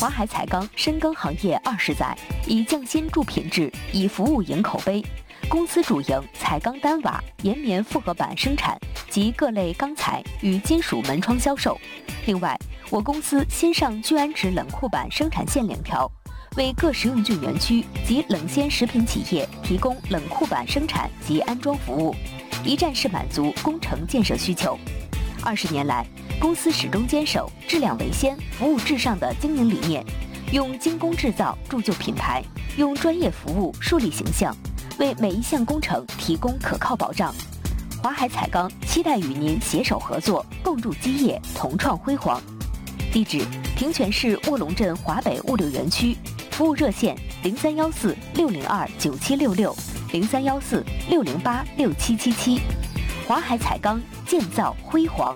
华海彩钢深耕行业20载，以匠心铸品质，以服务赢口碑。公司主营彩钢单瓦、岩棉复合板生产及各类钢材与金属门窗销售。另外，我公司新上聚氨酯冷库板生产线2条，为各食用菌园区及冷鲜食品企业提供冷库板生产及安装服务，一站式满足工程建设需求。20年来，公司始终坚守质量为先、服务至上的经营理念，用精工制造铸就品牌，用专业服务树立形象，为每一项工程提供可靠保障。华海彩钢期待与您携手合作，共筑基业，同创辉煌。地址：平泉市卧龙镇华北物流园区，服务热线0314-602-9766，0314-608-6777。华海彩钢，建造辉煌。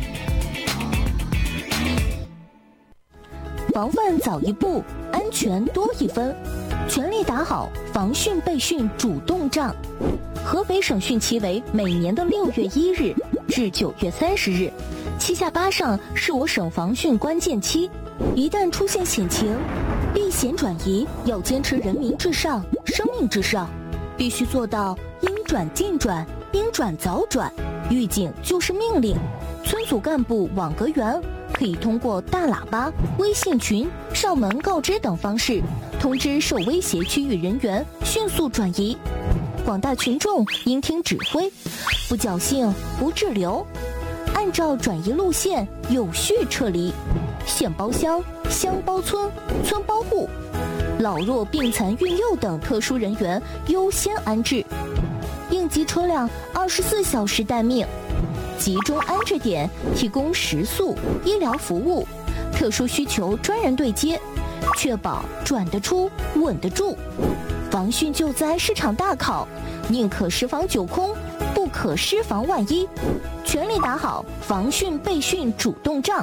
防范早一步，安全多一分，全力打好防汛备汛主动仗。河北省汛期为每年的6月1日至9月30日，7下8上是我省防汛关键期。一旦出现险情，避险转移要坚持人民至上、生命至上，必须做到应转尽转、应转早转。预警就是命令，村组干部网格员可以通过大喇叭、微信群、上门告知等方式，通知受威胁区域人员迅速转移。广大群众应听指挥，不侥幸不滞留，按照转移路线有序撤离。县包乡、乡包村、村包户，老弱病残孕幼等特殊人员优先安置。应急车辆24小时待命，集中安置点提供食宿、医疗服务，特殊需求专人对接，确保转得出、稳得住。防汛救灾是场大考，宁可十防9空，不可失防万一，全力打好防汛备汛主动仗。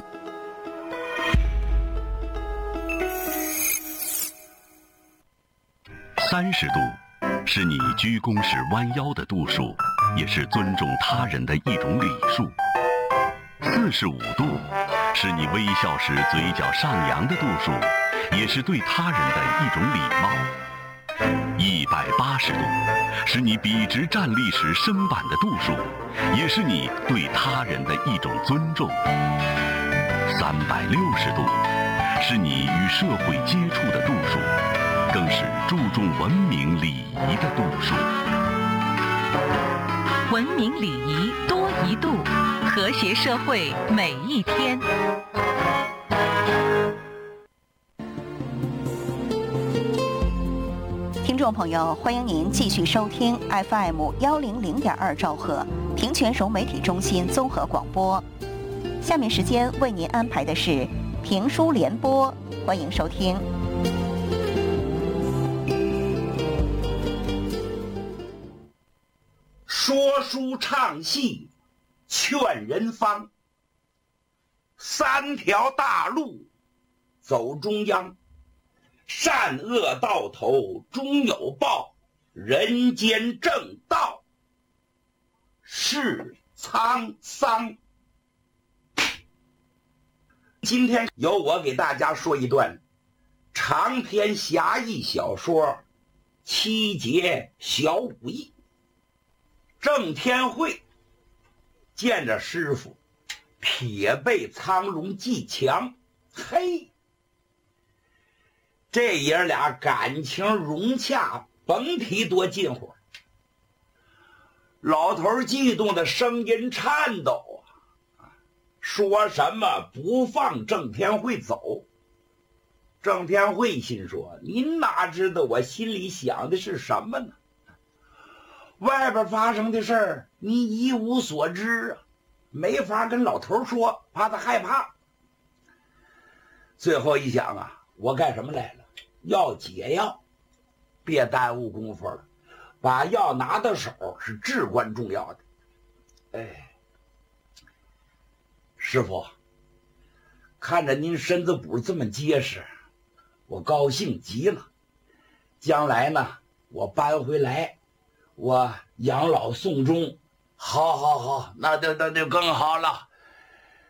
30度是你鞠躬时弯腰的度数，也是尊重他人的一种礼数。45度是你微笑时嘴角上扬的度数，也是对他人的一种礼貌。180度是你笔直站立时身板的度数，也是你对他人的一种尊重。360度是你与社会接触的度数，更是注重文明礼仪的度数。 文明礼仪多一度，和谐社会每一天。 听众朋友，欢迎您继续收听 FM100.2兆赫平泉省媒体中心综合广播。下面时间为您安排的是评书联播，欢迎收听。 说书唱戏劝人方，3条大路走中央，善恶到头终有报，人间正道是沧桑。今天由我给大家说一段长篇侠义小说7节小武艺。郑天惠见着师傅，铁背苍龙技强，嘿，这爷俩感情融洽，甭提多近乎。老头激动的声音颤抖啊，说什么不放郑天惠走。郑天惠心说，您哪知道我心里想的是什么呢？外边发生的事儿你一无所知啊，没法跟老头说，怕他害怕。最后一想啊，我干什么来了？要解药，别耽误功夫了，把药拿到手是至关重要的。哎，师傅，看着您身子骨这么结实，我高兴极了。将来呢，我搬回来，我养老送终。好，那就更好了。